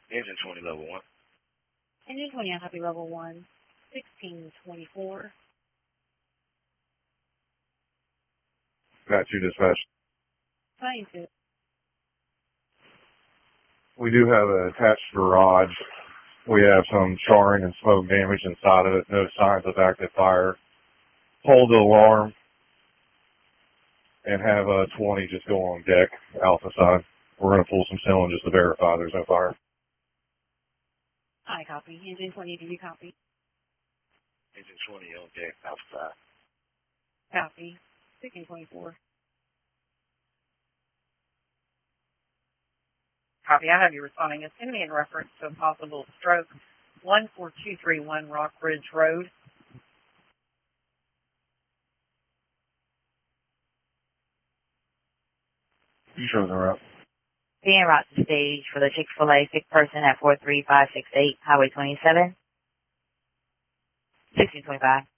Engine 20, level 1. Engine 20, I copy level 1. 1624. Got you dispatched. 22. We do have an attached garage. We have some charring and smoke damage inside of it. No signs of active fire. Hold the alarm and have 20 just go on deck, alpha side. We're going to pull some cylinders to verify there's no fire. I copy. Engine 20, do you copy? Engine 20 on deck, outside. Copy. 1624. Copy. I have you responding. It's going to be in reference to a possible stroke. 14231 Rock Ridge Road. You show the route. Being route to stage for the Chick-fil-A sick person at 43568 Highway 27. 1625.